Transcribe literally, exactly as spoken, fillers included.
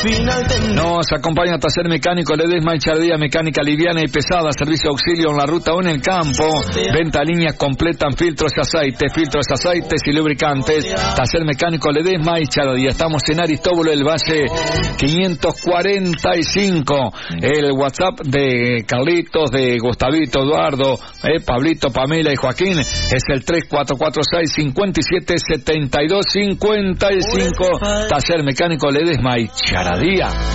Nos acompaña Taller Mecánico Ledesma y Charadía, mecánica liviana y pesada, servicio auxilio en la ruta o en el campo, venta líneas completa en filtros y aceites, filtros, aceites y lubricantes. Taller Mecánico Ledesma y Charadía. Estamos en Aristóbulo del Valle quinientos cuarenta y cinco. El WhatsApp de Carlitos, de Gustavito, Eduardo, eh, Pablito, Pamela y Joaquín es el tres cuatro cuatro seis, cinco siete, siete dos cinco cinco. Taller Mecánico Ledesma y Charadía.